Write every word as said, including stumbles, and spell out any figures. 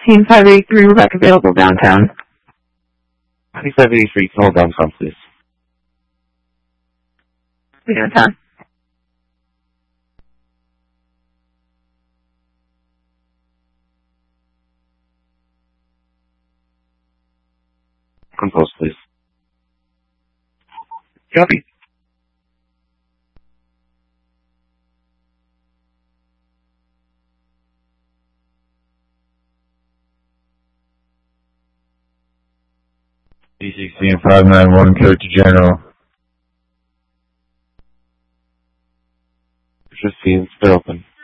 sixteen five eighty-three Rebecca available downtown. twenty-five eighty-three, call downtown, please. Downtown. Compose, please. Copy. D sixteen five nine one, code to general. fifteen, spit open.